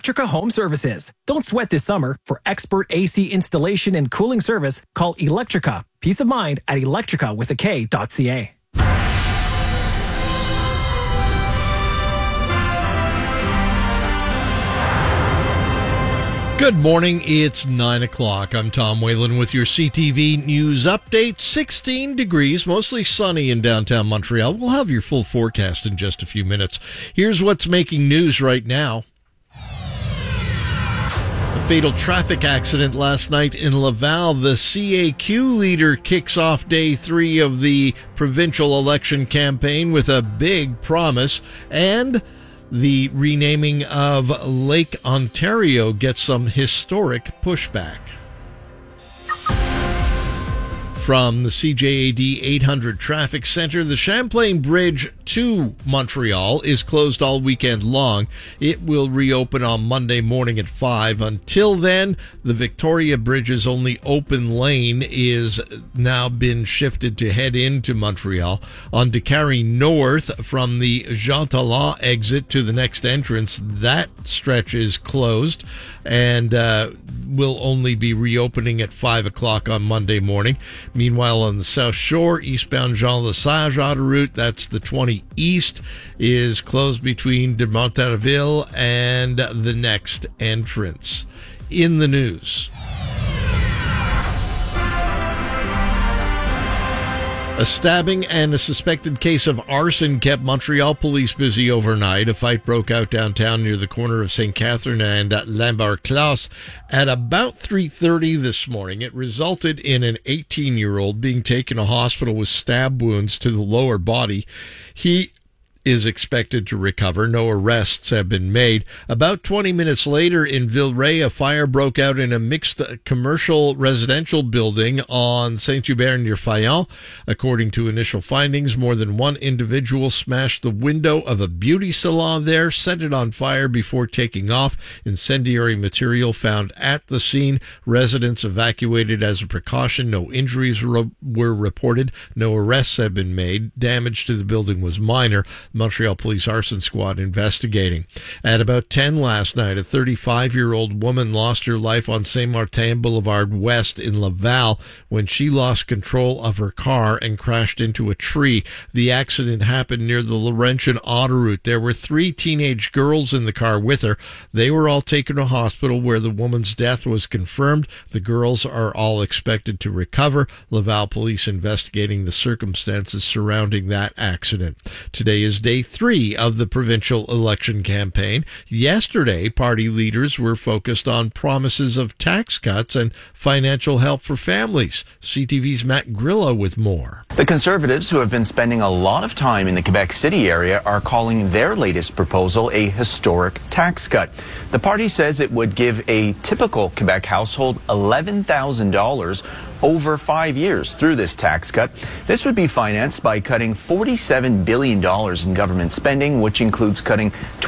Electrica Home Services. Don't sweat this summer. For expert AC installation and cooling service, call Electrica. Peace of mind at electricawithak.ca. Good morning, it's 9 o'clock. I'm Tom Whalen with your CTV News Update. 16 degrees, mostly sunny in downtown Montreal. We'll have your full forecast in just a few minutes. Here's what's making news right now. A fatal traffic accident last night in Laval. The CAQ leader kicks off day 3 of the provincial election campaign with a big promise, and the renaming of Lake Ontario gets some historic pushback. From the CJAD 800 Traffic Center, the Champlain Bridge to Montreal is closed all weekend long. It will reopen on Monday morning at 5. Until then, the Victoria Bridge's only open lane is now been shifted to head into Montreal. On Décarie North, from the Jean Talon exit to the next entrance, that stretch is closed and will only be reopening at 5 o'clock on Monday morning. Meanwhile, on the South Shore, eastbound Jean Lesage autoroute, that's the 20 East, is closed between de Montarville and the next entrance. In the news, a stabbing and a suspected case of arson kept Montreal police busy overnight. A fight broke out downtown near the corner of St. Catherine and Lambert-Classe at about 3:30 this morning. It resulted in an 18-year-old being taken to hospital with stab wounds to the lower body. He is expected to recover. No arrests have been made. About 20 minutes later in Villeray, a fire broke out in a mixed commercial residential building on Saint-Hubert near Fayon. According to initial findings, more than one individual smashed the window of a beauty salon there, set it on fire before taking off. Incendiary material found at the scene. Residents evacuated as a precaution. No injuries were reported. No arrests have been made. Damage to the building was minor. Montreal Police Arson Squad investigating. At about 10 last night, a 35-year-old woman lost her life on Saint Martin Boulevard West in Laval when she lost control of her car and crashed into a tree. The accident happened near the Laurentian autoroute. There were 3 teenage girls in the car with her. They were all taken to hospital where the woman's death was confirmed. The girls are all expected to recover. Laval Police investigating the circumstances surrounding that accident. Today is day 3 of the provincial election campaign. Yesterday, party leaders were focused on promises of tax cuts and financial help for families. CTV's Matt Grillo with more. The Conservatives, who have been spending a lot of time in the Quebec City area, are calling their latest proposal a historic tax cut. The party says it would give a typical Quebec household $11,000 over 5 years through this tax cut. This would be financed by cutting $47 billion in government spending, which includes cutting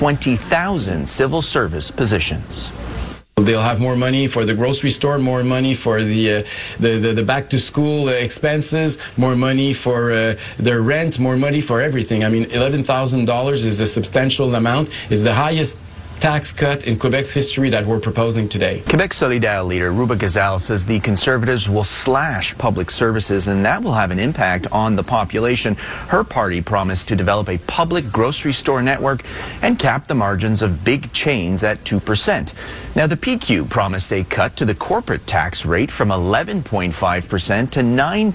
20,000 civil service positions. They'll have more money for the grocery store, more money for the back to school expenses, more money for their rent, more money for everything. I mean, $11,000 is a substantial amount. It's the highest tax cut in Quebec's history that we're proposing today. Quebec Solidaire leader Ruba Gazal says the Conservatives will slash public services, and that will have an impact on the population. Her party promised to develop a public grocery store network and cap the margins of big chains at 2%. Now, the PQ promised a cut to the corporate tax rate from 11.5% to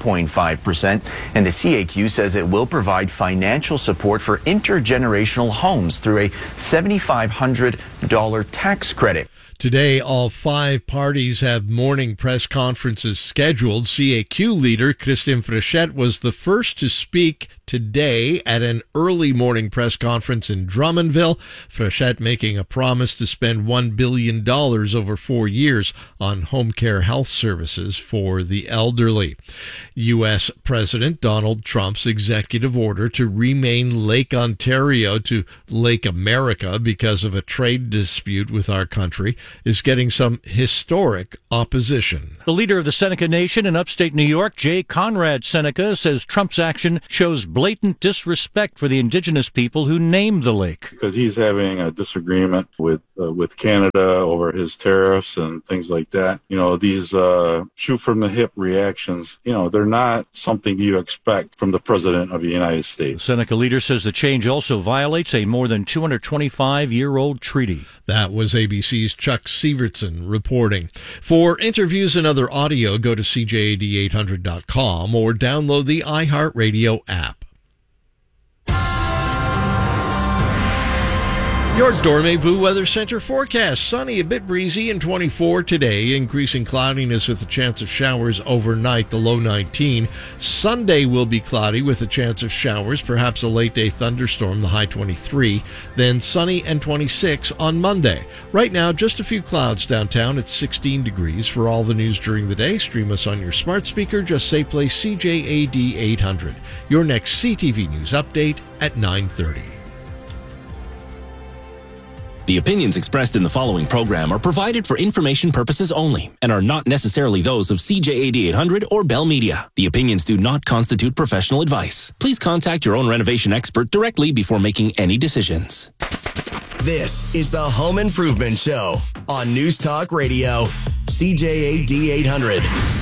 9.5%, and the CAQ says it will provide financial support for intergenerational homes through a $7,500 tax credit. Today, all 5 parties have morning press conferences scheduled. CAQ leader Christine Frechette was the first to speak today at an early morning press conference in Drummondville. Frechette making a promise to spend $1 billion over 4 years on home care health services for the elderly. U.S. President Donald Trump's executive order to rename Lake Ontario to Lake America because of a trade dispute with our country is getting some historic opposition. The leader of the Seneca Nation in upstate New York, Jay Conrad Seneca, says Trump's action shows blatant disrespect for the indigenous people who named the lake. Because he's having a disagreement with with Canada over his tariffs and things like that. These shoot from the hip reactions, they're not something you expect from the President of the United States. The Seneca leader says the change also violates a more than 225-year-old treaty. That was ABC's Chuck Sievertson reporting. For interviews and other audio, go to CJAD800.com or download the iHeartRadio app. Your Dormez-vous Weather Center forecast. Sunny, a bit breezy, and 24 today. Increasing cloudiness with a chance of showers overnight, the low 19. Sunday will be cloudy with a chance of showers, perhaps a late-day thunderstorm, the high 23. Then sunny and 26 on Monday. Right now, just a few clouds downtown at 16 degrees. For all the news during the day, stream us on your smart speaker. Just say play CJAD 800. Your next CTV News update at 9:30. The opinions expressed in the following program are provided for information purposes only and are not necessarily those of CJAD 800 or Bell Media. The opinions do not constitute professional advice. Please contact your own renovation expert directly before making any decisions. This is the Home Improvement Show on News Talk Radio, CJAD 800.